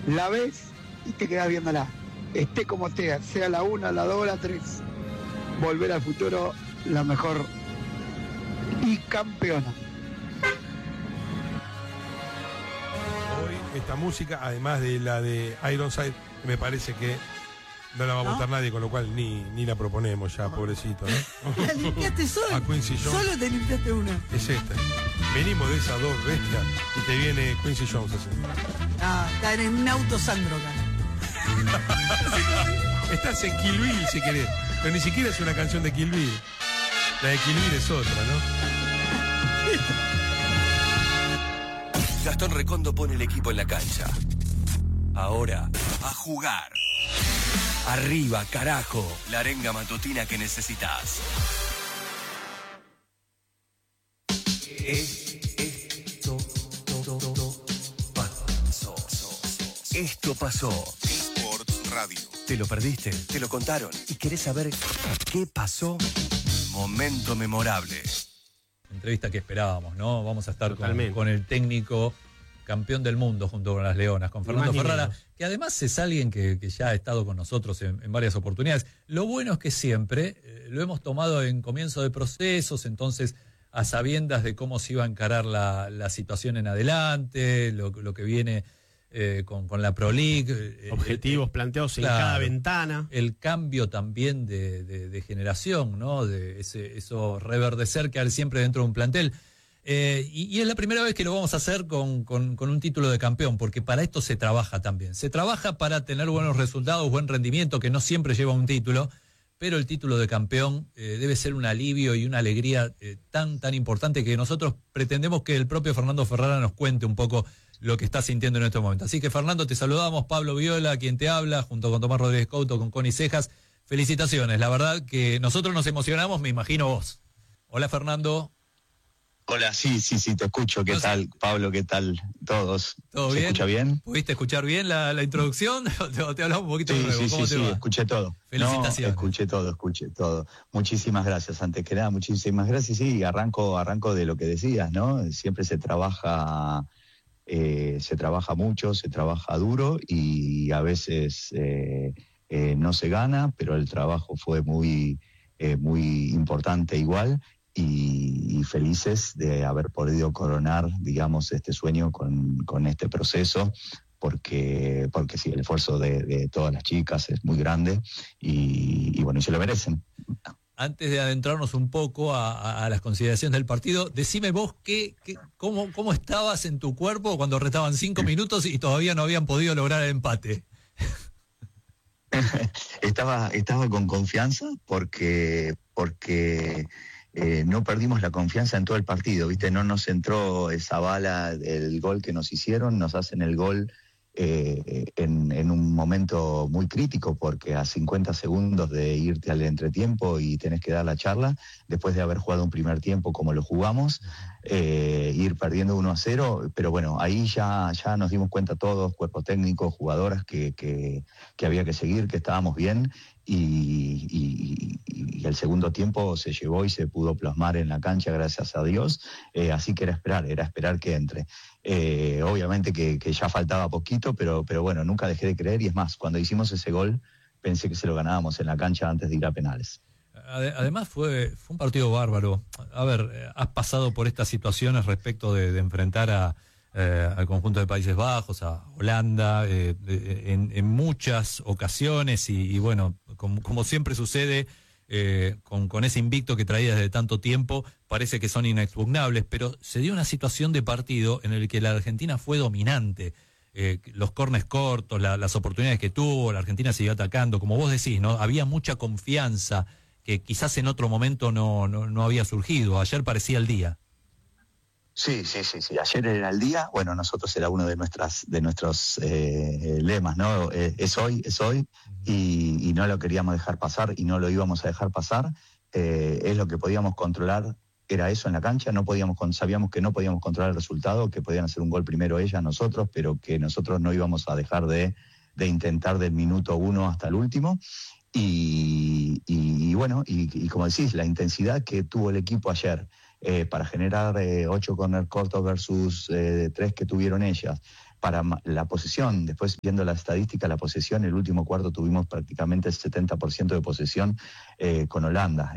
la ves y te quedás viéndola. Esté como esté, sea la 1, la 2, la 3. Volver al Futuro, la mejor y campeona. Hoy esta música, además de la de Ironside, me parece que no la va a votar nadie, con lo cual ni la proponemos ya, pobrecito, ¿no? La limpiaste solo. A Quincy Jones. Solo te limpiaste una. Es esta. Venimos de esas dos bestias y te viene Quincy Jones así. Ah, está en un auto Sandro acá. Estás en Kill Bill si querés, pero ni siquiera es una canción de Kill Bill. La de Kill Bill es otra, ¿no? Gastón Recondo pone el equipo en la cancha. Ahora, a jugar. Arriba, carajo, la arenga matutina que necesitas. Esto pasó. Sports Radio. ¿Te lo perdiste? ¿Te lo contaron? ¿Y querés saber qué pasó? Momento memorable. Entrevista que esperábamos, ¿no? Vamos a estar con el técnico campeón del mundo junto con las Leonas, con Fernando Ferrara, que además es alguien que ya ha estado con nosotros en varias oportunidades. Lo bueno es que siempre lo hemos tomado en comienzo de procesos, entonces a sabiendas de cómo se iba a encarar la situación en adelante, lo que viene con la Pro League. Objetivos planteados en cada ventana. El cambio también de generación, ¿no? De eso reverdecer que hay siempre dentro de un plantel. Y es la primera vez que lo vamos a hacer con un título de campeón, porque para esto se trabaja también. Se trabaja para tener buenos resultados, buen rendimiento, que no siempre lleva un título, pero el título de campeón debe ser un alivio y una alegría tan importante que nosotros pretendemos que el propio Fernando Ferrara nos cuente un poco lo que está sintiendo en este momento. Así que, Fernando, te saludamos. Pablo Viola, quien te habla, junto con Tomás Rodríguez Couto, con Connie Cejas. Felicitaciones, la verdad que nosotros nos emocionamos, me imagino vos. Hola, Fernando. Hola, sí, te escucho. ¿Qué tal, Pablo? ¿Qué tal todos? ¿Todo ¿Se bien? escucha bien? ¿Pudiste escuchar bien la introducción? ¿Te hablaba un poquito de nuevo? ¿Cómo te va? Escuché todo. Felicitaciones. No, escuché todo. Muchísimas gracias. Antes que nada, muchísimas gracias. Sí, arranco de lo que decías, ¿no? Siempre se trabaja mucho, se trabaja duro y a veces no se gana, pero el trabajo fue muy importante igual. Y felices de haber podido coronar, digamos, este sueño con este proceso, porque sí, el esfuerzo de todas las chicas es muy grande y bueno, y se lo merecen. Antes de adentrarnos un poco a las consideraciones del partido, decime vos cómo estabas en tu cuerpo cuando restaban 5 minutos y todavía no habían podido lograr el empate. Estaba con confianza porque no perdimos la confianza en todo el partido, ¿viste? No nos entró esa bala del gol que nos hicieron, nos hacen el gol en un momento muy crítico, porque a 50 segundos de irte al entretiempo y tenés que dar la charla, después de haber jugado un primer tiempo como lo jugamos, ir perdiendo 1-0, pero bueno, ahí ya nos dimos cuenta todos, cuerpo técnico, jugadoras, que había que seguir, que estábamos bien, y el segundo tiempo se llevó y se pudo plasmar en la cancha, gracias a Dios, así que era esperar que entre. Obviamente que ya faltaba poquito, pero bueno, nunca dejé de creer, y es más, cuando hicimos ese gol pensé que se lo ganábamos en la cancha antes de ir a penales. Además fue un partido bárbaro. A ver, has pasado por estas situaciones respecto de enfrentar al conjunto de Países Bajos, a Holanda, en muchas ocasiones y bueno, como siempre sucede, con ese invicto que traía desde tanto tiempo, parece que son inexpugnables, pero se dio una situación de partido en el que la Argentina fue dominante. Los córners cortos, las oportunidades que tuvo, la Argentina siguió atacando, como vos decís, ¿no? Había mucha confianza que quizás en otro momento no había surgido. Ayer parecía el día. Sí, ayer era el día. Bueno, nosotros era uno de nuestros lemas, ¿no? Es hoy, y no lo queríamos dejar pasar y no lo íbamos a dejar pasar. Es lo que podíamos controlar, era eso en la cancha. Sabíamos que no podíamos controlar el resultado, que podían hacer un gol primero ellas, nosotros, pero que nosotros no íbamos a dejar de intentar del minuto 1 hasta el último. Y bueno, y como decís, la intensidad que tuvo el equipo ayer para generar 8 corner cortos versus 3 que tuvieron ellas, para la posesión. Después, viendo la estadística, la posesión, el último cuarto tuvimos prácticamente el 70% de posesión con Holanda.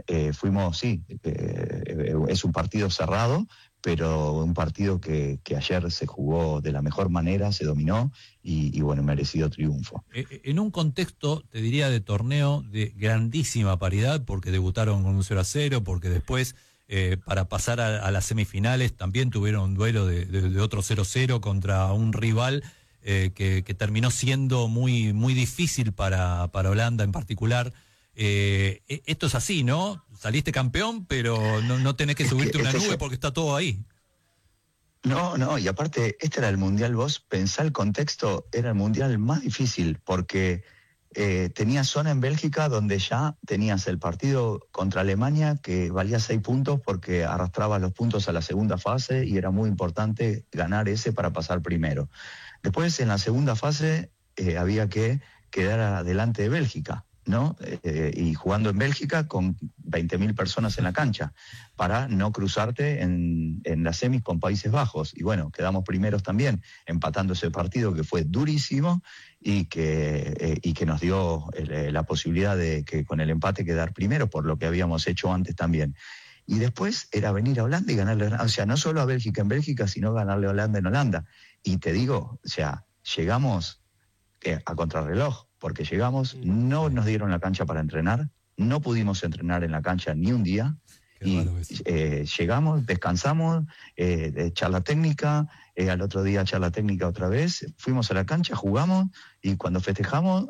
Es un partido cerrado, pero un partido que ayer se jugó de la mejor manera, se dominó y bueno, merecido triunfo. En un contexto, te diría, de torneo de grandísima paridad, porque debutaron con un 0-0, porque después, para pasar a las semifinales, también tuvieron un duelo de otro 0-0 contra un rival que terminó siendo muy, muy difícil para Holanda en particular. Esto es así, ¿no? Saliste campeón, pero no tenés que subirte a una nube porque está todo ahí. No, y aparte, este era el Mundial, vos pensá el contexto, era el Mundial más difícil, porque tenías zona en Bélgica donde ya tenías el partido contra Alemania que valía 6 puntos porque arrastraba los puntos a la segunda fase y era muy importante ganar ese para pasar primero. Después, en la segunda fase, había que quedar adelante de Bélgica, ¿no? Y jugando en Bélgica con 20.000 personas en la cancha para no cruzarte en las semis con Países Bajos. Y bueno, quedamos primeros también, empatando ese partido que fue durísimo y que nos dio la posibilidad de que con el empate quedar primero por lo que habíamos hecho antes también. Y después era venir a Holanda y ganarle, o sea, no solo a Bélgica en Bélgica, sino ganarle a Holanda en Holanda. Y te digo, o sea, llegamos a contrarreloj, porque llegamos, no nos dieron la cancha para entrenar, no pudimos entrenar en la cancha ni un día, llegamos, descansamos, charla técnica, al otro día charla técnica otra vez, fuimos a la cancha, jugamos, y cuando festejamos,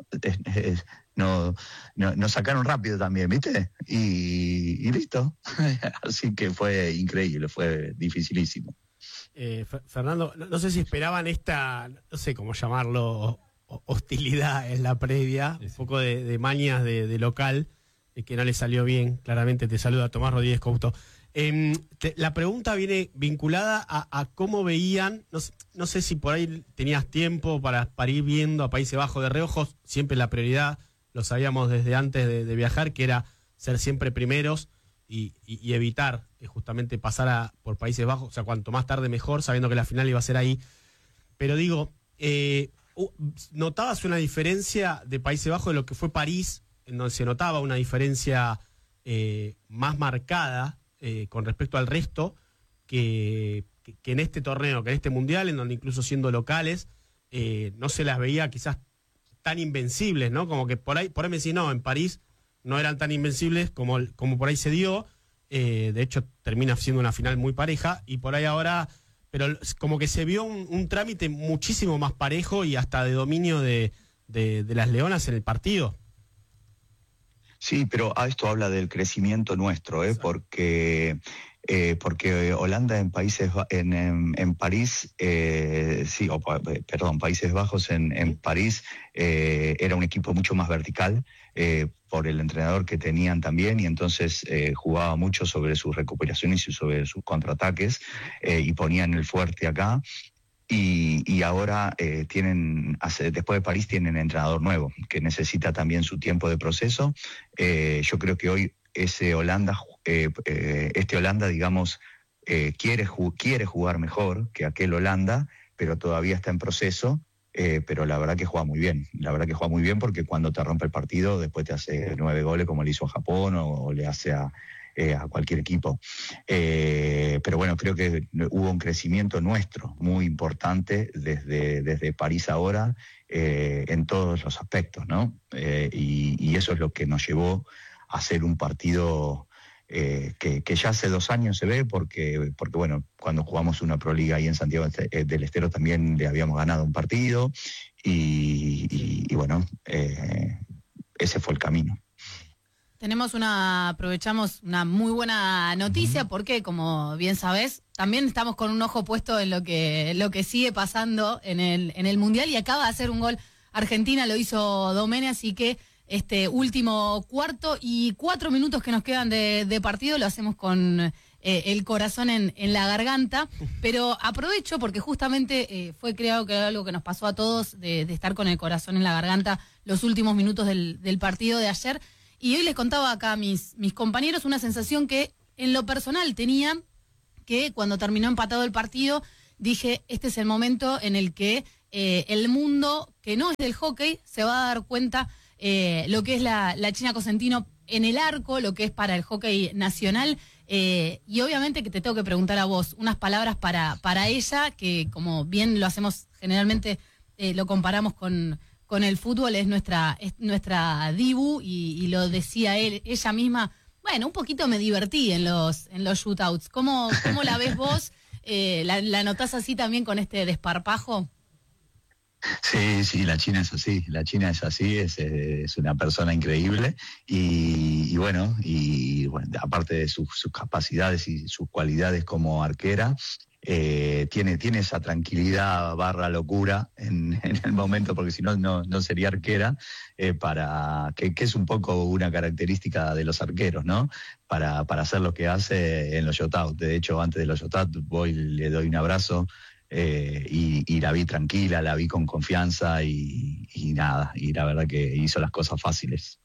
nos sacaron rápido también, ¿viste? Y listo. Así que fue increíble, fue dificilísimo. Fernando, no sé si esperaban esta, no sé cómo llamarlo, hostilidad en la previa, un poco de mañas de local, que no le salió bien. Claramente te saluda Tomás Rodríguez Couto. La pregunta viene vinculada a cómo veían, no sé si por ahí tenías tiempo para ir viendo a Países Bajos de reojos. Siempre la prioridad, lo sabíamos desde antes de viajar, que era ser siempre primeros y evitar justamente pasar por Países Bajos, o sea, cuanto más tarde mejor, sabiendo que la final iba a ser ahí. Pero digo, ¿notabas una diferencia de Países Bajos de lo que fue París, en donde se notaba una diferencia más marcada con respecto al resto que en este torneo, que en este mundial, en donde incluso siendo locales, no se las veía quizás tan invencibles, ¿no? Como que por ahí me decís, no, en París no eran tan invencibles como por ahí se dio. De hecho, termina siendo una final muy pareja, y por ahí ahora, pero como que se vio un trámite muchísimo más parejo y hasta de dominio de las leonas en el partido. Sí, pero esto habla del crecimiento nuestro, porque Holanda en Países Bajos en París era un equipo mucho más vertical por el entrenador que tenían también, y entonces jugaba mucho sobre sus recuperaciones y sobre sus contraataques, y ponían el fuerte acá. Y ahora después de París tienen entrenador nuevo, que necesita también su tiempo de proceso. Yo creo que hoy este Holanda, digamos, quiere jugar mejor que aquel Holanda, pero todavía está en proceso. Pero la verdad que juega muy bien. La verdad que juega muy bien, porque cuando te rompe el partido, después te hace 9 goles como le hizo a Japón o le hace a cualquier equipo. Pero bueno, creo que hubo un crecimiento nuestro muy importante desde París ahora, en todos los aspectos, ¿no? Y eso es lo que nos llevó a hacer un partido que ya hace 2 años se ve, porque bueno, cuando jugamos una Proliga ahí en Santiago del Estero también le habíamos ganado un partido, y bueno, ese fue el camino. Aprovechamos una muy buena noticia, porque como bien sabés, también estamos con un ojo puesto en lo que sigue pasando en el Mundial, y acaba de hacer un gol Argentina, lo hizo Domene, así que este último cuarto y 4 minutos que nos quedan de partido lo hacemos con el corazón en la garganta, pero aprovecho porque justamente fue creado que algo que nos pasó a todos de estar con el corazón en la garganta los últimos minutos del partido de ayer. Y hoy les contaba acá a mis compañeros una sensación que en lo personal tenía, que cuando terminó empatado el partido dije, este es el momento en el que el mundo que no es del hockey se va a dar cuenta lo que es la China Cosentino en el arco, lo que es para el hockey nacional. Y obviamente que te tengo que preguntar a vos unas palabras para ella, que como bien lo hacemos generalmente, lo comparamos con el fútbol, es nuestra dibu, y lo decía ella misma. Bueno, un poquito me divertí en los shootouts. ¿Cómo la ves vos? ¿La notás así también con este desparpajo? Sí, la China es así, es una persona increíble y bueno, aparte de sus capacidades y sus cualidades como arquera, tiene esa tranquilidad / locura en el momento, porque si no sería arquera, que es un poco una característica de los arqueros, ¿no? Para hacer lo que hace en los shotouts. De hecho, antes de los shotouts voy, le doy un abrazo. Y la vi tranquila, la vi con confianza y nada, y la verdad que hizo las cosas fáciles.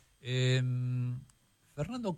Fernando,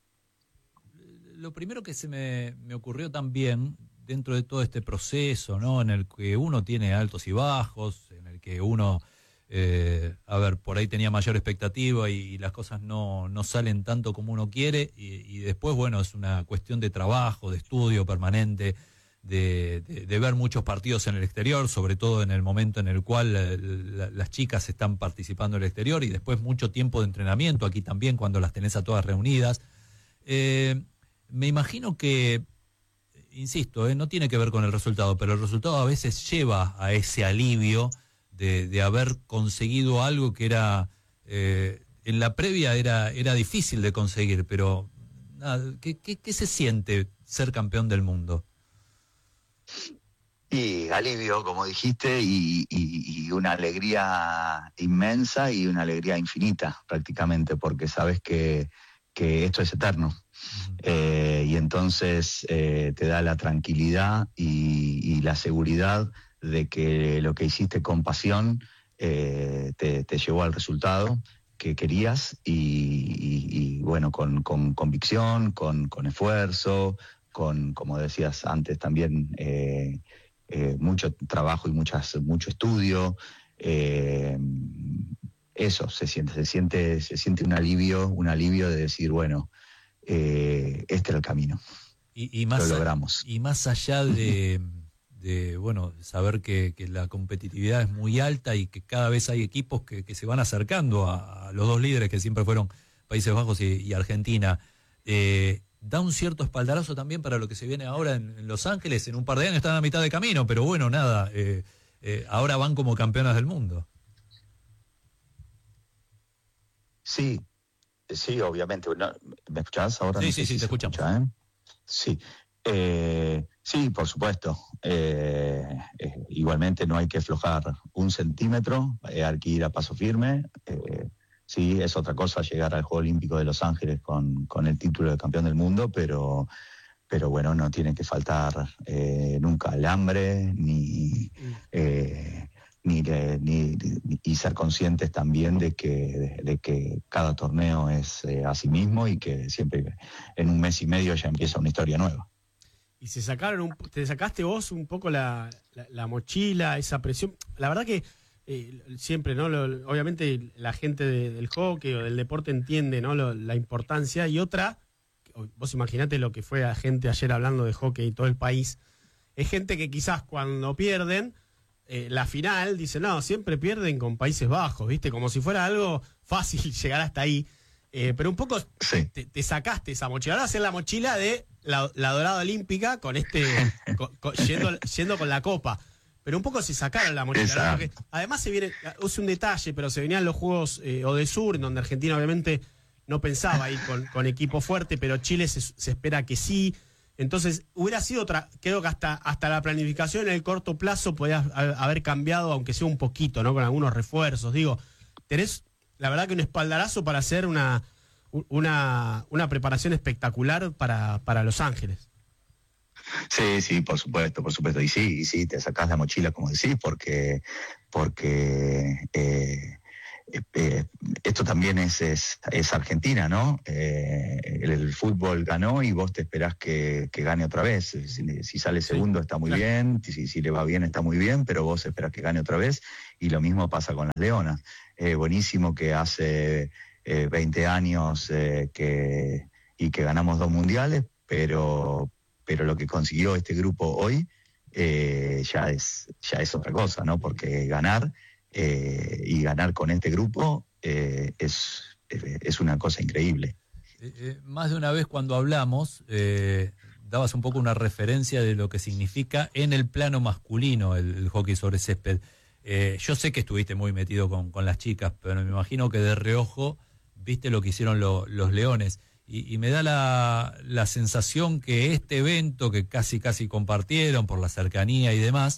lo primero que se me ocurrió también dentro de todo este proceso, ¿no? En el que uno tiene altos y bajos, en el que uno, por ahí tenía mayor expectativa y las cosas no salen tanto como uno quiere, y después, bueno, es una cuestión de trabajo, de estudio permanente, de ver muchos partidos en el exterior, sobre todo en el momento en el cual las chicas están participando en el exterior, y después mucho tiempo de entrenamiento aquí también cuando las tenés a todas reunidas. Me imagino que, insisto, no tiene que ver con el resultado, pero el resultado a veces lleva a ese alivio de haber conseguido algo que era en la previa era difícil de conseguir, pero nada, ¿qué se siente ser campeón del mundo? Y alivio, como dijiste, y una alegría inmensa y una alegría infinita prácticamente, porque sabes que esto es eterno. Y entonces te da la tranquilidad y la seguridad de que lo que hiciste con pasión te llevó al resultado que querías, y bueno, con convicción, con esfuerzo, como decías antes también, mucho trabajo y mucho estudio. Eso se siente un alivio de decir, bueno, este era el camino. Y más, lo logramos. Y más allá de bueno, saber que la competitividad es muy alta y que cada vez hay equipos que se van acercando a los dos líderes que siempre fueron Países Bajos y Argentina, da un cierto espaldarazo también para lo que se viene ahora en Los Ángeles. En un par de años están a mitad de camino, pero bueno, nada, ahora van como campeonas del mundo. Sí, obviamente. ¿Me escuchás ahora? Sí, no sé sí, si te escuchamos. Escucha, Sí. Sí, por supuesto. Igualmente no hay que aflojar un centímetro, hay que ir a paso firme. Sí, es otra cosa llegar al Juego Olímpico de Los Ángeles con el título de campeón del mundo, pero bueno, no tiene que faltar nunca el hambre, ni ser conscientes también de que cada torneo es a sí mismo, y que siempre en un mes y medio ya empieza una historia nueva. Y te sacaste vos un poco la mochila, esa presión. La verdad que siempre, ¿no? Obviamente la gente del hockey o del deporte entiende, ¿no? La importancia. Y otra, vos imaginate lo que fue la gente ayer hablando de hockey y todo el país. Es gente que quizás cuando pierden la final, dice, no, siempre pierden con Países Bajos, ¿viste? Como si fuera algo fácil llegar hasta ahí. Pero un poco sí. te sacaste esa mochila. Ahora hacer la mochila de la dorada olímpica con yendo con la copa. Pero un poco se sacaron la mochila, ¿no? Porque además se viene, es un detalle, pero se venían los Juegos Odesur, en donde Argentina obviamente no pensaba ir con equipo fuerte, pero Chile se espera que sí. Entonces hubiera sido creo que hasta la planificación en el corto plazo podía haber cambiado, aunque sea un poquito, ¿no? Con algunos refuerzos. Digo, tenés la verdad que un espaldarazo para hacer una preparación espectacular para Los Ángeles. Sí, por supuesto. Y sí, te sacás la mochila, como decís, porque esto también es Argentina, ¿no? El fútbol ganó y vos te esperás que gane otra vez. Si sale segundo está muy bien, si le va bien está muy bien, pero vos esperás que gane otra vez, y lo mismo pasa con las Leonas. Buenísimo que hace 20 años que ganamos 2 mundiales, pero lo que consiguió este grupo hoy ya es otra cosa, ¿no? Porque ganar y ganar con este grupo es una cosa increíble. Más de una vez cuando hablamos, dabas un poco una referencia de lo que significa en el plano masculino el hockey sobre césped. Yo sé que estuviste muy metido con las chicas, pero me imagino que de reojo viste lo que hicieron los Leones. Y me da la sensación que este evento, que casi compartieron por la cercanía y demás,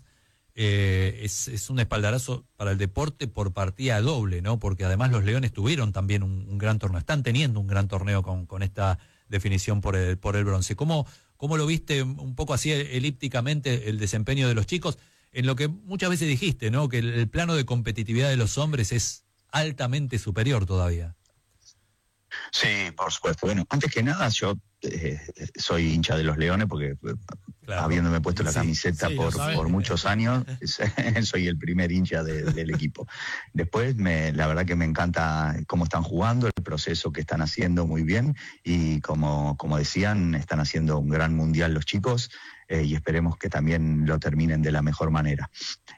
es un espaldarazo para el deporte por partida doble, ¿no? Porque además los Leones tuvieron también un gran torneo, están teniendo un gran torneo con esta definición por el bronce. ¿Cómo lo viste un poco así elípticamente el desempeño de los chicos? En lo que muchas veces dijiste, ¿no? Que el plano de competitividad de los hombres es altamente superior todavía. Sí, por supuesto. Bueno, antes que nada, yo soy hincha de los Leones porque, claro, habiéndome puesto la camiseta por muchos años, soy el primer hincha del equipo. Después, la verdad que me encanta cómo están jugando, el proceso que están haciendo muy bien, y como decían, están haciendo un gran mundial los chicos, y esperemos que también lo terminen de la mejor manera.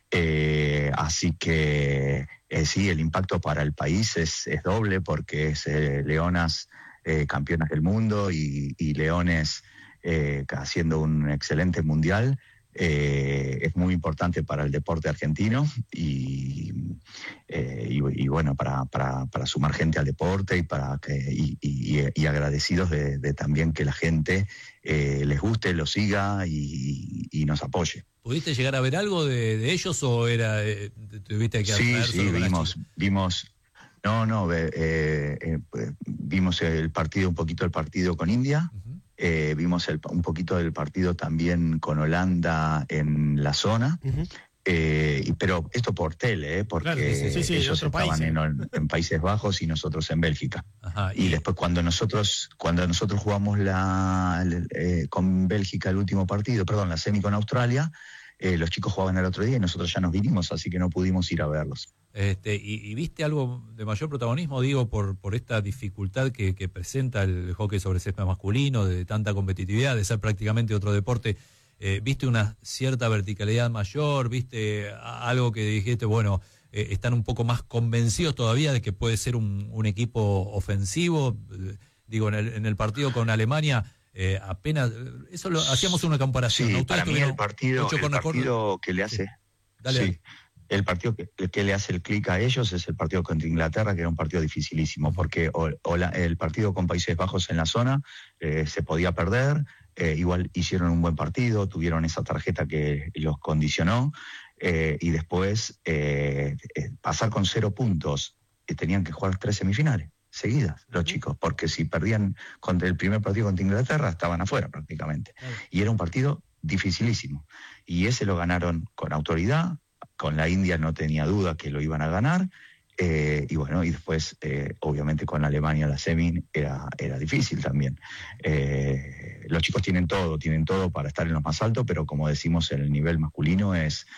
Así que sí, el impacto para el país es doble, porque es Leonas campeonas del mundo y Leones haciendo un excelente mundial. Es muy importante para el deporte argentino y bueno, para sumar gente al deporte y agradecidos de también que la gente les guste, los siga y nos apoye. ¿Pudiste llegar a ver algo de ellos o tuviste que hacer? Sí, vimos. Vimos el partido con India. Uh-huh. Vimos un poquito del partido también con Holanda en la zona. Uh-huh. Pero esto por tele, porque claro, ellos estaban en Países Bajos y nosotros en Bélgica. Ajá, y después cuando nosotros jugamos con Bélgica el último partido, la semi con Australia, los chicos jugaban el otro día y nosotros ya nos vinimos, así que no pudimos ir a verlos. ¿Y viste algo de mayor protagonismo, digo, por esta dificultad que presenta el hockey sobre césped masculino, de tanta competitividad, de ser prácticamente otro deporte? ¿Viste una cierta verticalidad mayor? ¿Viste algo que dijiste, bueno, están un poco más convencidos todavía de que puede ser un equipo ofensivo? Digo, en el partido con Alemania, apenas, eso hacíamos una comparación. Sí, ¿no? Para mí el partido que le hace... Dale. Sí. El partido que le hace el clic a ellos es el partido contra Inglaterra, que era un partido dificilísimo, porque el partido con Países Bajos en la zona se podía perder, igual hicieron un buen partido, tuvieron esa tarjeta que los condicionó, y después pasar con 0 puntos, tenían que jugar 3 semifinales seguidas los chicos, porque si perdían contra el primer partido contra Inglaterra, estaban afuera prácticamente. Y era un partido dificilísimo, y ese lo ganaron con autoridad. Con la India no tenía duda que lo iban a ganar, y bueno, y después obviamente con Alemania la semi era difícil también. Los chicos tienen todo para estar en los más altos, pero como decimos, en el nivel masculino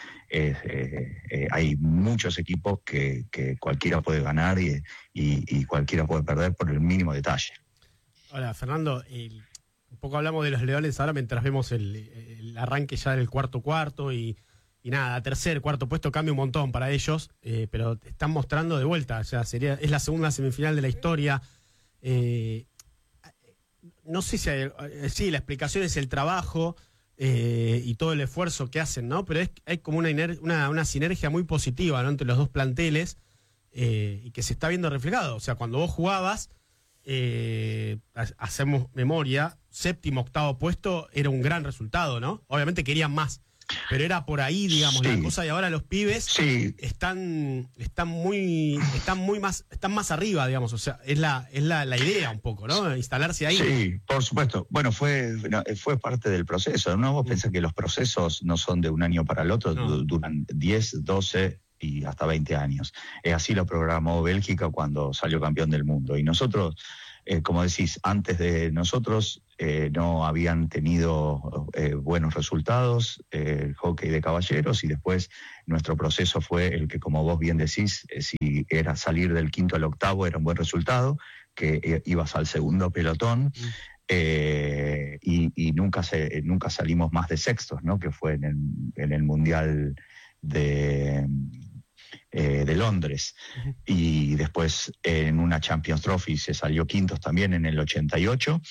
hay muchos equipos que cualquiera puede ganar y cualquiera puede perder por el mínimo detalle. Ahora, Fernando, un poco hablamos de los Leones ahora mientras vemos el arranque ya del cuarto y nada, tercer, cuarto puesto cambia un montón para ellos, pero están mostrando de vuelta, o sea, es la segunda semifinal de la historia. No sé si la explicación es el trabajo y todo el esfuerzo que hacen, ¿no? Pero hay como una sinergia muy positiva, ¿no?, entre los dos planteles, y que se está viendo reflejado. O sea, cuando vos jugabas, hacemos memoria, 7º, 8º puesto era un gran resultado, ¿no? Obviamente querían más. Pero era por ahí, digamos, la cosa, y ahora los pibes están más arriba, digamos, o sea, es la idea un poco, ¿no? Instalarse ahí. Sí, por supuesto. Bueno, fue parte del proceso, ¿no? Vos pensás que los procesos no son de un año para el otro, duran 10, 12, y hasta 20 años. Así lo programó Bélgica cuando salió campeón del mundo. Y nosotros, como decís, antes de nosotros no habían tenido buenos resultados el hockey de caballeros, y después nuestro proceso fue el que, como vos bien decís, si era salir del quinto al octavo era un buen resultado, que ibas al segundo pelotón. Y nunca salimos más de sextos, ¿no? Que fue en el Mundial de Londres. Y después en una Champions Trophy se salió quintos también en el 88,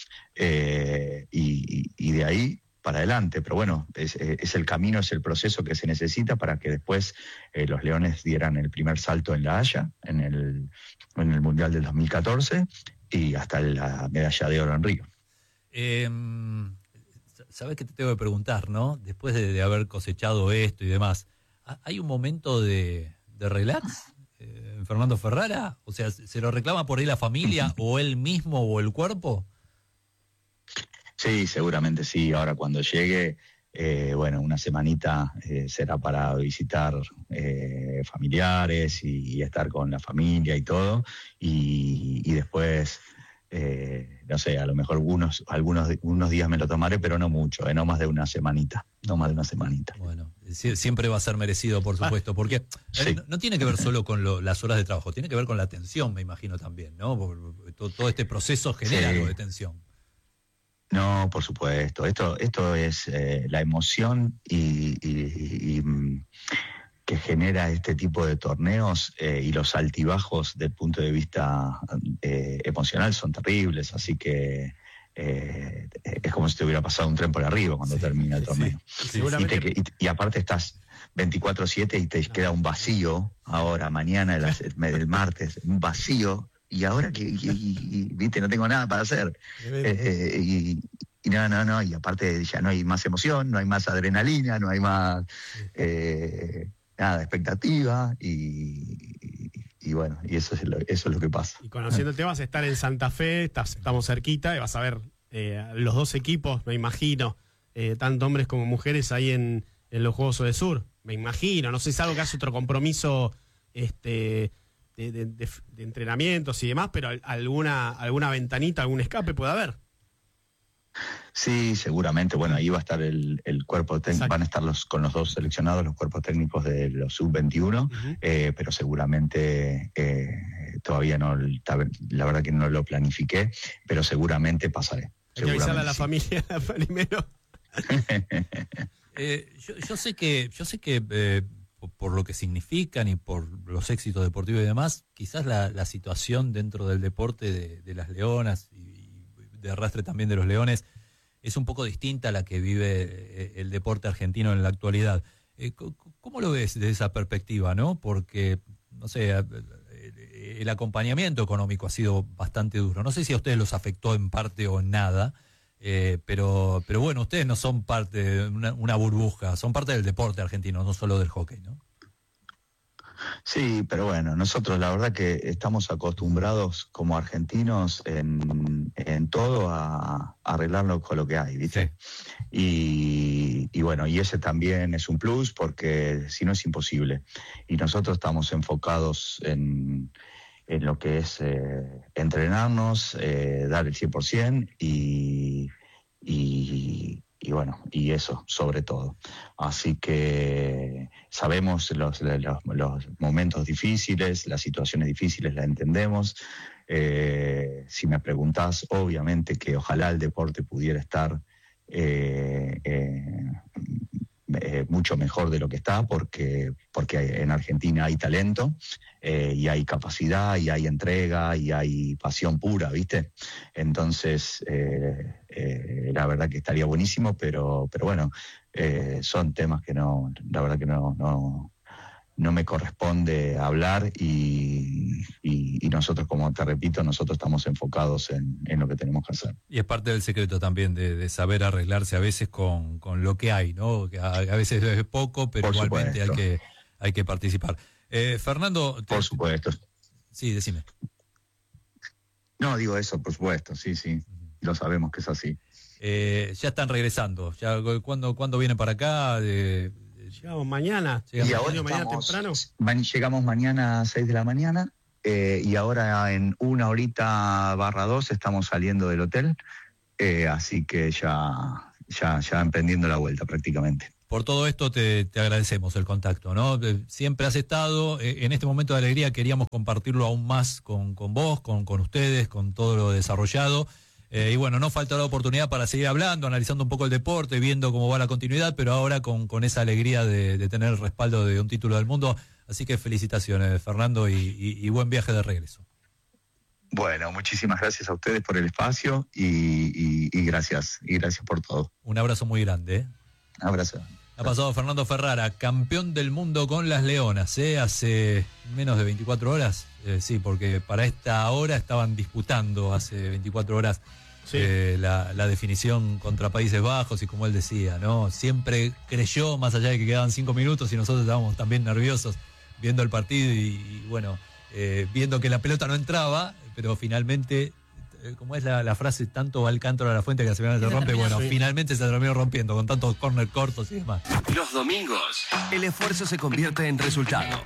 y de ahí para adelante. Pero bueno, es el camino, es el proceso que se necesita para que después los Leones dieran el primer salto en La Haya, en el Mundial del 2014, y hasta la medalla de oro en Río. ¿Sabes qué te tengo que preguntar, no? Después de haber cosechado esto y demás, ¿hay un momento de relax en Fernando Ferrara? O sea, ¿se lo reclama por ahí la familia o él mismo o el cuerpo? Sí, seguramente sí. Ahora cuando llegue, bueno, una semanita será para visitar familiares y estar con la familia y todo, y después... no sé, a lo mejor unos días me lo tomaré, pero no mucho, no más de una semanita, Bueno, siempre va a ser merecido, por supuesto, porque sí. No tiene que ver solo con las horas de trabajo, tiene que ver con la tensión, me imagino también, ¿no? Todo este proceso genera algo de tensión. No, por supuesto, esto es la emoción y que genera este tipo de torneos, y los altibajos del punto de vista emocional son terribles, así que es como si te hubiera pasado un tren por arriba cuando termina el torneo. Sí. Y aparte estás 24/7 y te queda un vacío ahora, mañana, el martes, un vacío, y ahora que viste, no tengo nada para hacer. Y no, y aparte ya no hay más emoción, no hay más adrenalina, no hay más... nada, expectativa, y bueno, y eso es lo que pasa. Y conociéndote, vas a estar en Santa Fe, estamos cerquita, y vas a ver los dos equipos, me imagino, tanto hombres como mujeres ahí en los Juegos de Sur, me imagino. No sé si es algo que hace otro compromiso de entrenamientos y demás, pero alguna ventanita, algún escape puede haber. Sí, seguramente. Bueno, ahí va a estar el cuerpo técnico, van a estar con los dos seleccionados, los cuerpos técnicos de los sub-21, pero seguramente todavía no, la verdad que no lo planifiqué, pero seguramente pasaré. Hay que avisarle a la familia primero. Yo sé que por lo que significan y por los éxitos deportivos y demás, quizás la situación dentro del deporte de las leonas y de arrastre también de los leones es un poco distinta a la que vive el deporte argentino en la actualidad. ¿Cómo lo ves desde esa perspectiva, no? Porque, no sé, el acompañamiento económico ha sido bastante duro. No sé si a ustedes los afectó en parte o en nada, pero bueno, ustedes no son parte de una burbuja, son parte del deporte argentino, no solo del hockey, ¿no? Sí, pero bueno, nosotros la verdad que estamos acostumbrados como argentinos en todo a arreglarlo con lo que hay, ¿viste? Sí. Y bueno, y ese también es un plus, porque si no es imposible. Y nosotros estamos enfocados en lo que es entrenarnos, dar el 100% y bueno, y eso, sobre todo. Así que sabemos los momentos difíciles, las situaciones difíciles, las entendemos. Si me preguntás, obviamente que ojalá el deporte pudiera estar mucho mejor de lo que está, porque en Argentina hay talento, y hay capacidad, y hay entrega, y hay pasión pura, ¿viste? Entonces, la verdad que estaría buenísimo, pero bueno, son temas que la verdad que no me corresponde hablar, y nosotros, como te repito, nosotros estamos enfocados en lo que tenemos que hacer. Y es parte del secreto también de saber arreglarse a veces con lo que hay, ¿no? Que a veces es poco, pero por igualmente supuesto. hay que participar. Fernando... Por supuesto. Sí, decime. No, digo eso, por supuesto, sí, lo sabemos que es así. Ya están regresando. ¿Cuándo vienen para acá? Llegamos mañana. Y ahora llegamos mañana a 6 de la mañana y ahora en 1 horita /2 estamos saliendo del hotel, así que ya emprendiendo la vuelta prácticamente. Por todo esto te agradecemos el contacto, ¿no? Siempre has estado, en este momento de alegría queríamos compartirlo aún más con vos, con ustedes, con todo lo desarrollado. Y bueno, no falta la oportunidad para seguir hablando, analizando un poco el deporte, viendo cómo va la continuidad, pero ahora con esa alegría de tener el respaldo de un título del mundo. Así que felicitaciones, Fernando, y buen viaje de regreso. Bueno, muchísimas gracias a ustedes por el espacio y gracias por todo. Un abrazo muy grande, ¿eh? Un abrazo. Ha pasado Fernando Ferrara, campeón del mundo con las Leonas, hace menos de 24 horas. Sí, porque para esta hora estaban disputando hace 24 horas la definición contra Países Bajos y como él decía, ¿no? Siempre creyó, más allá de que quedaban 5 minutos y nosotros estábamos también nerviosos viendo el partido y bueno, viendo que la pelota no entraba, pero finalmente... como es la frase, tanto va el cántaro a la fuente que se rompe, bueno, finalmente se terminó rompiendo con tantos córner cortos y demás. Los domingos, el esfuerzo se convierte en resultado.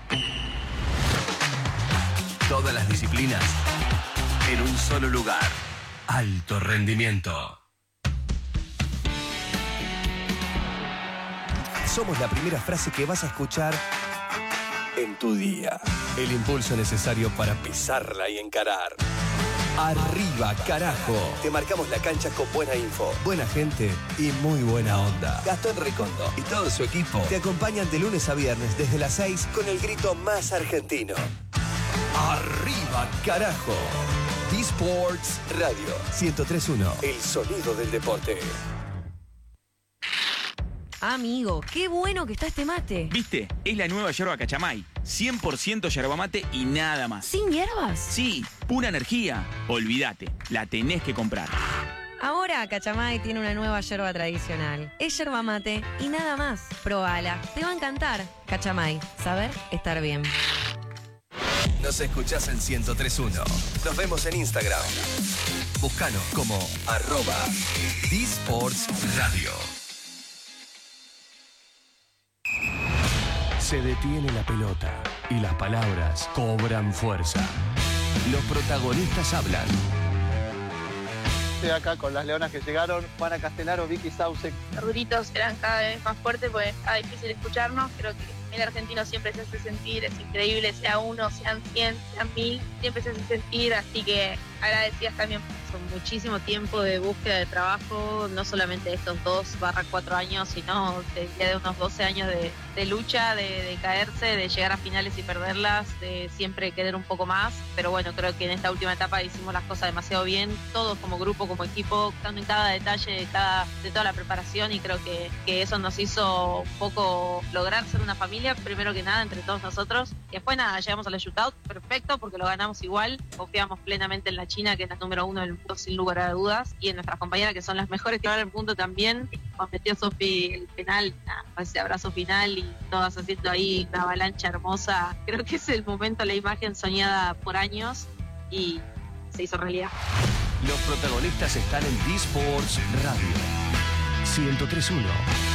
Todas las disciplinas en un solo lugar. Alto rendimiento. Somos la primera frase que vas a escuchar en tu día. El impulso necesario para pisarla y encarar. Arriba, carajo. Te marcamos la cancha con buena info, buena gente y muy buena onda. Gastón Recondo y todo su equipo te acompañan de lunes a viernes desde las 6 con el grito más argentino. Arriba, carajo. D-Sports Radio 103.1. El sonido del deporte. Amigo, qué bueno que está este mate. ¿Viste? Es la nueva yerba Cachamay. 100% yerba mate y nada más. ¿Sin hierbas? Sí, pura energía. Olvídate, la tenés que comprar. Ahora Cachamay tiene una nueva yerba tradicional. Es yerba mate y nada más. Probala, te va a encantar. Cachamay, saber estar bien. Nos escuchás en 103.1. Nos vemos en Instagram. Búscanos como @DSportsRadio. Se detiene la pelota y las palabras cobran fuerza. Los protagonistas hablan. Estoy acá con las leonas que llegaron, Juana Castellaro, Vicky Sauce. Los gritos eran cada vez más fuertes porque estaba difícil escucharnos. Creo que el argentino siempre se hace sentir, es increíble, sea uno, sean 100, sean 1000, siempre se hace sentir, así que agradecidas también. Son muchísimo tiempo de búsqueda de trabajo, no solamente estos 2/4 años, sino de unos 12 años de lucha, de caerse, de llegar a finales y perderlas, de siempre querer un poco más, pero bueno, creo que en esta última etapa hicimos las cosas demasiado bien, todos como grupo, como equipo, dando en cada detalle de toda la preparación, y creo que eso nos hizo un poco lograr ser una familia, primero que nada, entre todos nosotros, y después nada, llegamos a la shootout, perfecto, porque lo ganamos igual, confiamos plenamente en la China, que es la número 1 del mundo, sin lugar a dudas, y en nuestras compañeras, que son las mejores tiradoras del mundo también. Metió Sofi el penal, ese abrazo final y todas haciendo ahí una avalancha hermosa. Creo que es el momento, la imagen soñada por años, y se hizo realidad. Los protagonistas están en D-Sports Radio 103.1.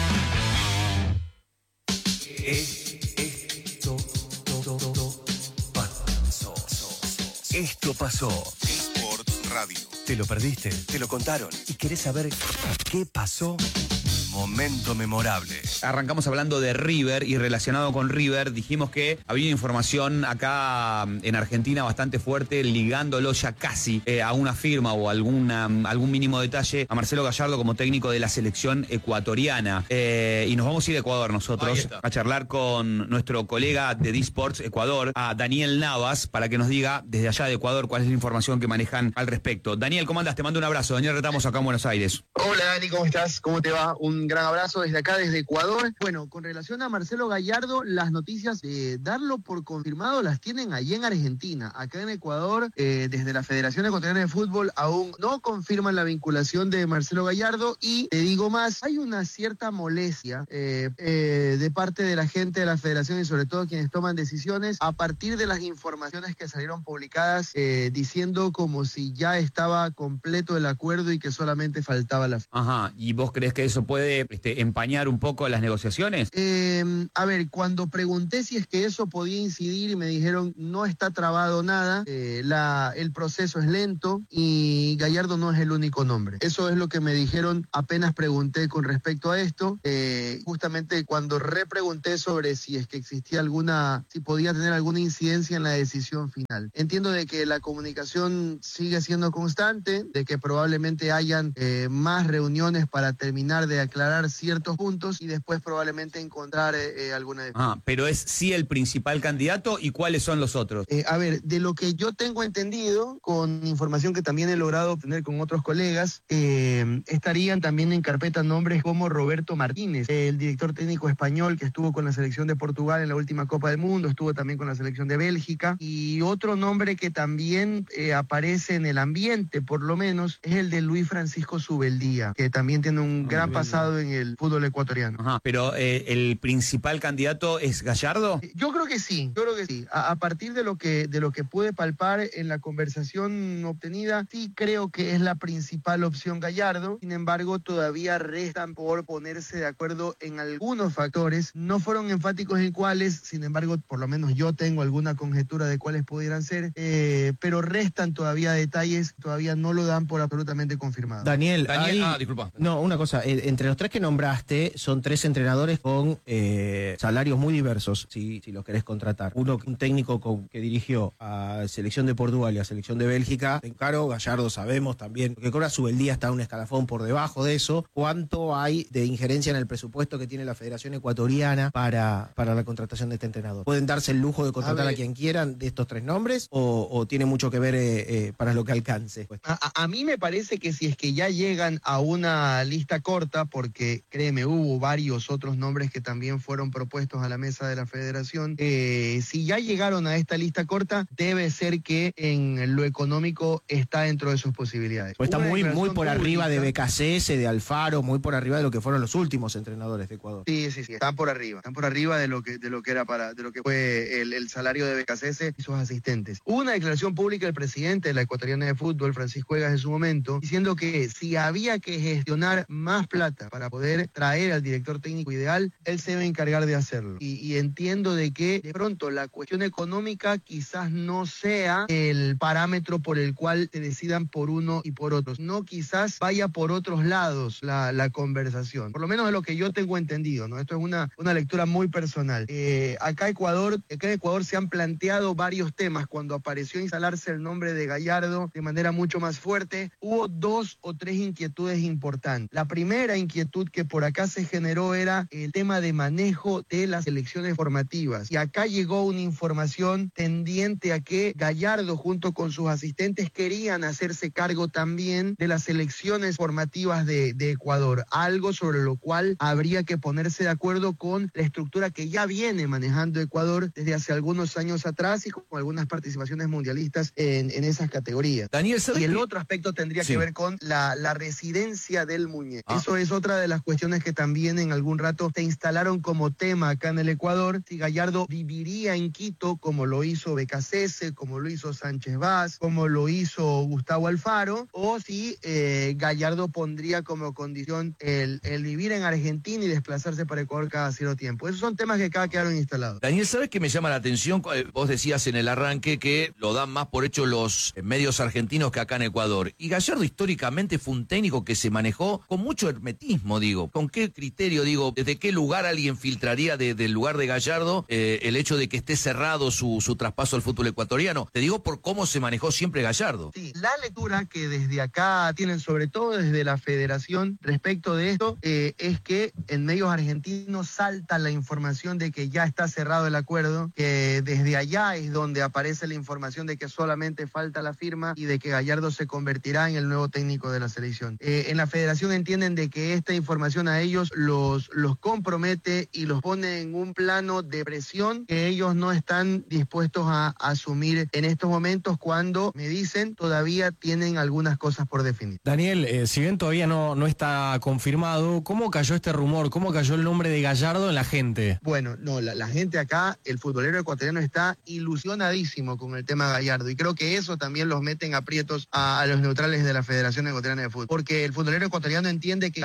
Esto pasó. D-Sports Radio. ¿Te lo perdiste? ¿Te lo contaron? ¿Y querés saber qué pasó? Momento memorable. Arrancamos hablando de River, y relacionado con River dijimos que había información acá en Argentina bastante fuerte, ligándolo ya casi a una firma o algún mínimo detalle a Marcelo Gallardo como técnico de la selección ecuatoriana. Y nos vamos a ir a Ecuador nosotros a charlar con nuestro colega de D-Sports Ecuador, a Daniel Navas, para que nos diga desde allá de Ecuador cuál es la información que manejan al respecto. Daniel, ¿cómo andás? Te mando un abrazo. Daniel Retamos acá en Buenos Aires. Hola Dani, ¿cómo estás? ¿Cómo te va? Un gran abrazo desde acá, desde Ecuador. Bueno, con relación a Marcelo Gallardo, las noticias de darlo por confirmado las tienen allí en Argentina. Acá en Ecuador, desde la Federación Ecuatoriana de Fútbol, aún no confirman la vinculación de Marcelo Gallardo, y te digo más, hay una cierta molestia de parte de la gente de la Federación y sobre todo quienes toman decisiones a partir de las informaciones que salieron publicadas diciendo como si ya estaba completo el acuerdo y que solamente faltaba la... Ajá, ¿y vos crees que eso puede puede empañar un poco las negociaciones? A ver, cuando pregunté si es que eso podía incidir y me dijeron no está trabado nada, el proceso es lento y Gallardo no es el único nombre. Eso es lo que me dijeron apenas pregunté con respecto a esto. Justamente cuando repregunté sobre si es que existía si podía tener alguna incidencia en la decisión final. Entiendo de que la comunicación sigue siendo constante, de que probablemente hayan más reuniones para terminar de aclarar ciertos puntos y después probablemente encontrar alguna definición. Pero es sí el principal candidato, ¿y cuáles son los otros? A ver, de lo que yo tengo entendido, con información que también he logrado obtener con otros colegas, estarían también en carpeta nombres como Roberto Martínez, el director técnico español que estuvo con la selección de Portugal en la última Copa del Mundo, estuvo también con la selección de Bélgica, y otro nombre que también aparece en el ambiente, por lo menos, es el de Luis Francisco Subeldía, que también tiene un gran pasado en el fútbol ecuatoriano. Pero ¿el principal candidato es Gallardo? Yo creo que sí. A partir de lo que pude palpar en la conversación obtenida, sí creo que es la principal opción Gallardo. Sin embargo, todavía restan por ponerse de acuerdo en algunos factores. No fueron enfáticos en cuáles, sin embargo, por lo menos yo tengo alguna conjetura de cuáles pudieran ser, pero restan todavía detalles, todavía no lo dan por absolutamente confirmado. Daniel, disculpa. No, una cosa, entre los tres que nombraste, son tres entrenadores con salarios muy diversos, si los querés contratar. Uno, un técnico que dirigió a Selección de Portugal y a Selección de Bélgica, en caro, Gallardo sabemos también, que cobra Subeldía está un escalafón por debajo de eso. ¿Cuánto hay de injerencia en el presupuesto que tiene la Federación Ecuatoriana para la contratación de este entrenador? ¿Pueden darse el lujo de contratar a quien quieran de estos tres nombres o tiene mucho que ver para lo que alcance? A mí me parece que si es que ya llegan a una lista corta, porque créeme, hubo varios otros nombres que también fueron propuestos a la mesa de la Federación, si ya llegaron a esta lista corta, debe ser que en lo económico está dentro de sus posibilidades. Pues está muy por arriba de BKCS, de Alfaro, muy por arriba de lo que fueron los últimos entrenadores de Ecuador. Sí, están por arriba de lo que fue el salario de BKCS y sus asistentes. Hubo una declaración pública del presidente de la Ecuatoriana de Fútbol, Francisco Egas, en su momento, diciendo que si había que gestionar más plata para poder traer al director técnico ideal, él se debe encargar de hacerlo. Y entiendo de que de pronto la cuestión económica quizás no sea el parámetro por el cual se decidan por uno y por otros. No, quizás vaya por otros lados la conversación. Por lo menos de lo que yo tengo entendido, ¿no? Esto es una lectura muy personal. Acá en Ecuador se han planteado varios temas. Cuando apareció instalarse el nombre de Gallardo de manera mucho más fuerte, hubo 2 o 3 inquietudes importantes. La primera inquietud que por acá se generó era el tema de manejo de las selecciones formativas. Y acá llegó una información tendiente a que Gallardo junto con sus asistentes querían hacerse cargo también de las selecciones formativas de Ecuador, algo sobre lo cual habría que ponerse de acuerdo con la estructura que ya viene manejando Ecuador desde hace algunos años atrás y con algunas participaciones mundialistas en esas categorías. Daniel, y el otro aspecto tendría que ver con la residencia del muñeco. Eso es otra de las cuestiones que también en algún rato se instalaron como tema acá en el Ecuador. Si Gallardo viviría en Quito como lo hizo BKCS, como lo hizo Sánchez Vaz, como lo hizo Gustavo Alfaro, o si Gallardo pondría como condición el vivir en Argentina y desplazarse para Ecuador cada cierto tiempo. Esos son temas que acá quedaron instalados. Daniel, ¿sabes qué me llama la atención? Vos decías en el arranque que lo dan más por hecho los medios argentinos que acá en Ecuador. Y Gallardo históricamente fue un técnico que se manejó con mucho hermetismo, digo. ¿Con qué criterio, digo? ¿Desde qué lugar alguien filtraría del lugar de Gallardo el hecho de que esté cerrado su traspaso al fútbol ecuatoriano? Te digo por cómo se manejó siempre Gallardo. Sí, la lectura que desde acá tienen, sobre todo desde la Federación, respecto de esto, es que en medios argentinos salta la información de que ya está cerrado el acuerdo, que desde allá es donde aparece la información de que solamente falta la firma y de que Gallardo se convertirá en el nuevo técnico de la selección. En la Federación entienden de que esta información a ellos los compromete y los pone en un plano de presión que ellos no están dispuestos a asumir en estos momentos, cuando me dicen todavía tienen algunas cosas por definir. Daniel, si bien todavía no está confirmado, ¿cómo cayó este rumor? ¿Cómo cayó el nombre de Gallardo en la gente? Bueno, no, la gente acá, el futbolero ecuatoriano está ilusionadísimo con el tema Gallardo, y creo que eso también los mete en aprietos a los neutrales de la Federación Ecuatoriana de Fútbol, porque el futbolero ecuatoriano entiende que Gallardo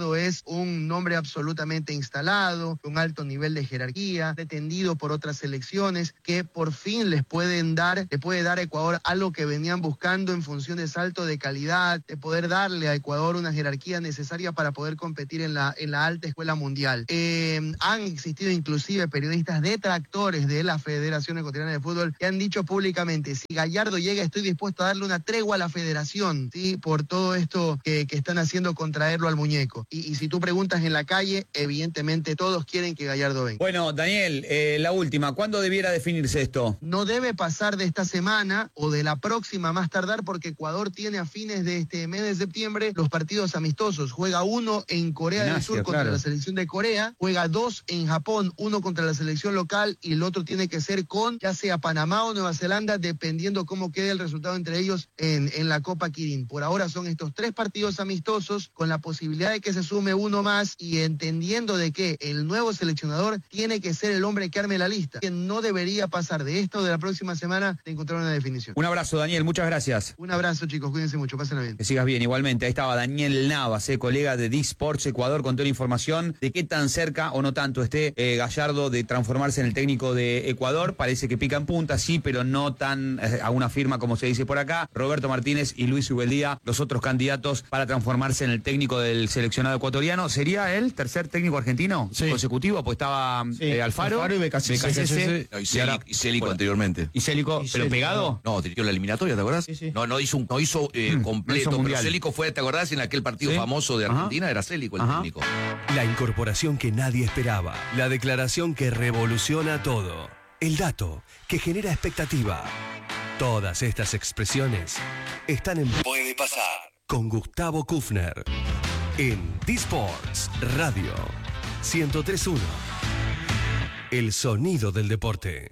Gallardo es un nombre absolutamente instalado, con alto nivel de jerarquía, pretendido por otras selecciones, que por fin le puede dar a Ecuador algo que venían buscando en función de salto de calidad, de poder darle a Ecuador una jerarquía necesaria para poder competir en la alta escuela mundial. Han existido inclusive periodistas detractores de la Federación Ecuatoriana de Fútbol que han dicho públicamente: si Gallardo llega, estoy dispuesto a darle una tregua a la federación, ¿sí?, por todo esto que están haciendo con traerlo al muñeco. Y si tú preguntas en la calle, evidentemente todos quieren que Gallardo venga. Bueno, Daniel, la última, ¿cuándo debiera definirse esto? No debe pasar de esta semana o de la próxima más tardar, porque Ecuador tiene a fines de este mes de septiembre los partidos amistosos. Juega uno en Corea del Sur contra la selección de Corea, juega 2 en Japón, uno contra la selección local y el otro tiene que ser con ya sea Panamá o Nueva Zelanda, dependiendo cómo quede el resultado entre ellos en la Copa Kirin. Por ahora son estos 3 partidos amistosos, con la posibilidad de que se sume uno más y entendiendo de que el nuevo seleccionador tiene que ser el hombre que arme la lista, que no debería pasar de esto de la próxima semana de encontrar una definición. Un abrazo, Daniel, muchas gracias. Un abrazo, chicos, cuídense mucho, pásenla bien. Que sigas bien, igualmente. Ahí estaba Daniel Navas, colega de D-Sports Ecuador, con toda la información de qué tan cerca o no tanto esté Gallardo de transformarse en el técnico de Ecuador. Parece que pica en punta, sí, pero no tan a una firma como se dice por acá. Roberto Martínez y Luis Ubeldía, los otros candidatos para transformarse en el técnico del seleccionado ecuatoriano. ¿Sería el tercer técnico argentino consecutivo? Pues estaba Alfaro y Becasese. No, y Célico anteriormente. ¿Y Célico, pero pegado? No, dirigió la eliminatoria, ¿te acordás? Sí. No hizo completo, mundial. pero Célico fue, ¿te acordás? En aquel partido famoso de Argentina era Célico el técnico. La incorporación que nadie esperaba. La declaración que revoluciona todo. El dato que genera expectativa. Todas estas expresiones están en Puede Pasar con Gustavo Kufner en D-Sports Radio 103.1. El sonido del deporte.